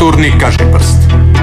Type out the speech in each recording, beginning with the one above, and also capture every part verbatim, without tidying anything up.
Kulturni kažiprst.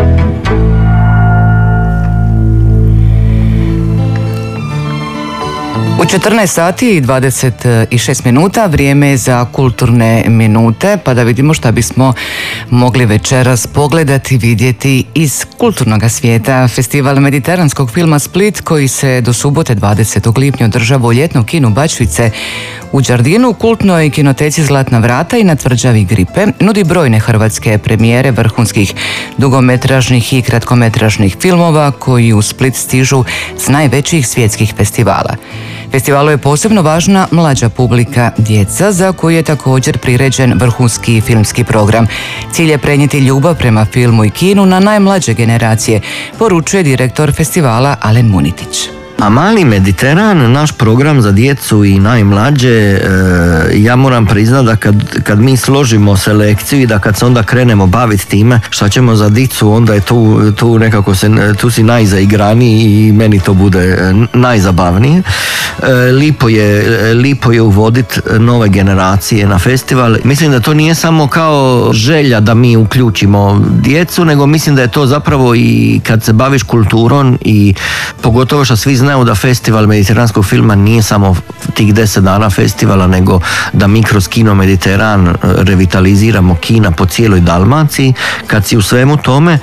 U četrnaest sati i dvadeset šest minuta vrijeme je za kulturne minute, pa da vidimo šta bismo mogli večeras pogledati, vidjeti iz kulturnog svijeta. Festival mediteranskog filma Split, koji se do subote dvadesetog lipnja održava u ljetnom kinu Bačvice u Đardinu, kultnoj kinoteci Zlatna vrata i na tvrđavi Gripe, nudi brojne hrvatske premijere vrhunskih dugometražnih i kratkometražnih filmova koji u Split stižu s najvećih svjetskih festivala. Festivalu je posebno važna mlađa publika, djeca, za koju je također priređen vrhunski filmski program. Cilj je prenijeti ljubav prema filmu i kinu na najmlađe generacije, poručuje direktor festivala Alen Munitić. A Mali Mediteran, naš program za djecu i najmlađe, e, ja moram priznati da kad, kad mi složimo selekciju i da kad se onda krenemo baviti time šta ćemo za dicu, onda je tu, tu nekako se, tu si najzaigraniji i meni to bude najzabavnije. E, lipo je, lipo je uvoditi nove generacije na festival. Mislim da to nije samo kao želja da mi uključimo djecu, nego mislim da je to zapravo i kad se baviš kulturom i pogotovo što svi znaju da festival mediteranskog filma nije samo tih deset dana festivala, nego da mi kroz Kino Mediteran revitaliziramo kina po cijeloj Dalmaciji. Kad si u svemu tome,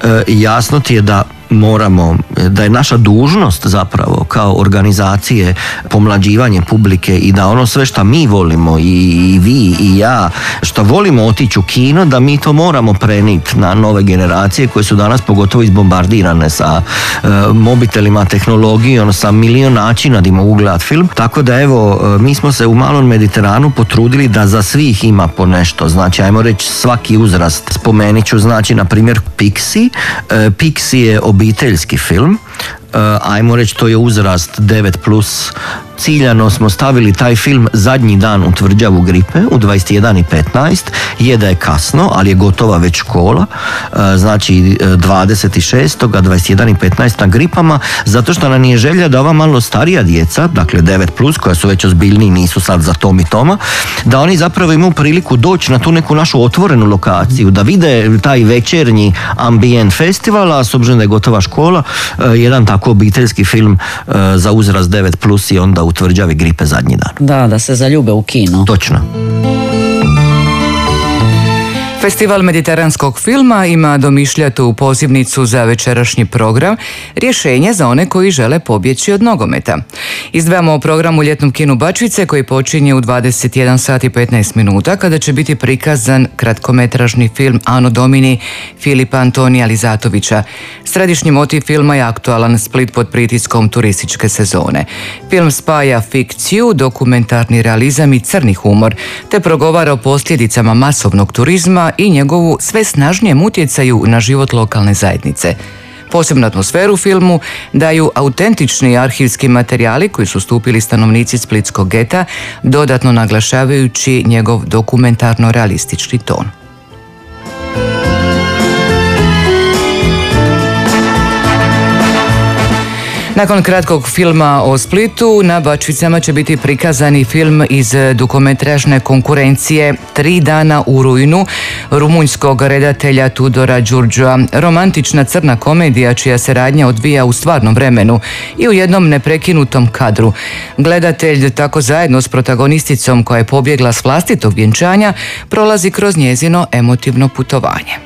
jasno ti je da moramo, da je naša dužnost zapravo kao organizacije pomlađivanje publike i da ono sve što mi volimo i vi i ja, što volimo otići u kino, da mi to moramo preniti na nove generacije koje su danas pogotovo izbombardirane sa uh, mobitelima, tehnologijom, sa milion načina da mogu gledati film. Tako da evo, mi smo se u Malom Mediteranu potrudili da za svih ima po nešto. Znači, ajmo reći svaki uzrast. Spomenit ću, znači, na primjer Pixi. Uh, Pixi je obiteljski film. Uh, ajmo reći, to je uzrast devet plus. Ciljano smo stavili taj film zadnji dan u tvrđavu Gripe u dvadeset jedan i petnaest. Je da je kasno, ali je gotova već škola. Uh, znači dvadeset šestog dvadeset jedan i petnaest na Gripama, zato što nam je želja da ova malo starija djeca, dakle devet plus, koja su već ozbiljniji, nisu sad za Tom i Toma, da oni zapravo imaju priliku doći na tu neku našu otvorenu lokaciju, da vide taj večernji ambijent festivala, s obzirom da je gotova škola, uh, jedan tako obiteljski film uh, za uzrast devet plus i onda u tvrđavi Gripe zadnji dan. Da, da se zaljube u kino. Točno. Festival mediteranskog filma ima domišljatu pozivnicu za večerašnji program, rješenje za one koji žele pobjeći od nogometa. Izdvajamo program u ljetnom kinu Bačvice koji počinje u dvadeset jedan sati i petnaest minuta, kada će biti prikazan kratkometražni film Ano Domini Filipa Antonija Lizatovića. Središnji motiv filma je aktualan Split pod pritiskom turističke sezone. Film spaja fikciju, dokumentarni realizam i crni humor, te progovara o posljedicama masovnog turizma i njegovu sve snažnijem utjecaju na život lokalne zajednice. Posebnu atmosferu filmu daju autentični arhivski materijali koji su stupili stanovnici splitskog geta, dodatno naglašavajući njegov dokumentarno-realistični ton. Nakon kratkog filma o Splitu, na Bačvicama će biti prikazani film iz dugometražne konkurencije Tri dana u rujnu rumunjskog redatelja Tudora Đurđua. Romantična crna komedija čija se radnja odvija u stvarnom vremenu i u jednom neprekinutom kadru. Gledatelj tako zajedno s protagonisticom koja je pobjegla s vlastitog vjenčanja prolazi kroz njezino emotivno putovanje.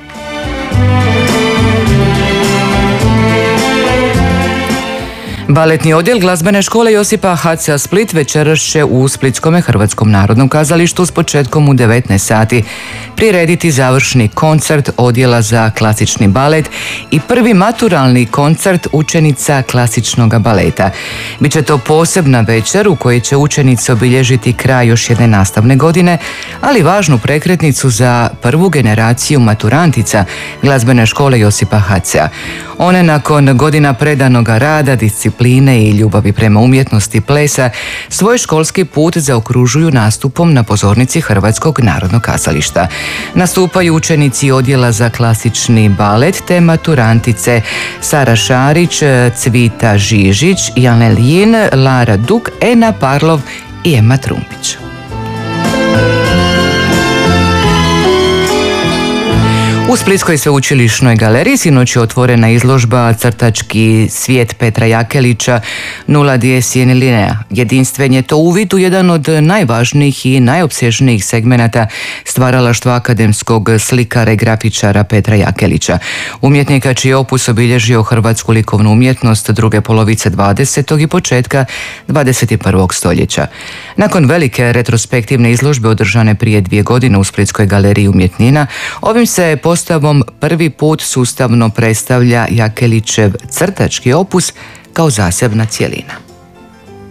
Baletni odjel glazbene škole Josipa Hatzea Split večeras će u Splitskome Hrvatskom narodnom kazalištu s početkom u devetnaest sati prirediti završni koncert odjela za klasični balet i prvi maturalni koncert učenica klasičnog baleta. Biće to posebna večer u kojoj će učenice obilježiti kraj još jedne nastavne godine, ali važnu prekretnicu za prvu generaciju maturantica glazbene škole Josipa Hatzea. One nakon godina predanog rada, discipline i ljubavi prema umjetnosti plesa svoj školski put zaokružuju nastupom na pozornici Hrvatskog narodnog kazališta. Nastupaju učenici odjela za klasični balet te maturantice Sara Šarić, Cvita Žižić, Jane Lijin, Lara Duk, Ena Parlov i Ema Trumpić. U Splitskoj sveučilišnoj galeriji sinoć je otvorena izložba Crtački svijet Petra Jakelića Nula dies in linea. Jedinstven je to uvid u jedan od najvažnijih i najopsežnijih segmenata stvaralaštva akademskog slikara i grafičara Petra Jakelića, umjetnika čiji je opus obilježio hrvatsku likovnu umjetnost druge polovice dvadesetog i početka dvadeset prvog stoljeća. Nakon velike retrospektivne izložbe održane prije dvije godine u Splitskoj galeriji umjetnina, ovim se postavom prvi put sustavno predstavlja Jakelićev crtački opus kao zasebna cjelina.